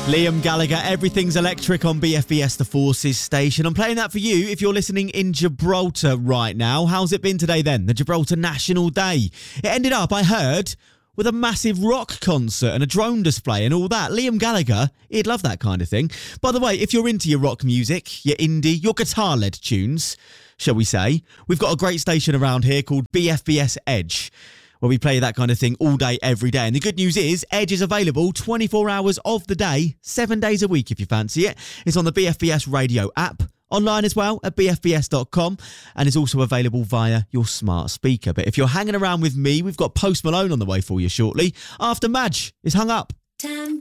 Liam Gallagher, Everything's Electric on BFBS The Forces station. I'm playing that for you if you're listening in Gibraltar right now. How's it been today then? The Gibraltar National Day. It ended up, I heard, with a massive rock concert and a drone display and all that. Liam Gallagher, he'd love that kind of thing. By the way, if you're into your rock music, your indie, your guitar-led tunes, shall we say, we've got a great station around here called BFBS Edge, where we play that kind of thing all day, every day. And the good news is, Edge is available 24 hours of the day, 7 days a week if you fancy it. It's on the BFBS radio app, online as well at bfbs.com, and it's also available via your smart speaker. But if you're hanging around with me, we've got Post Malone on the way for you shortly, after Madge is hung up.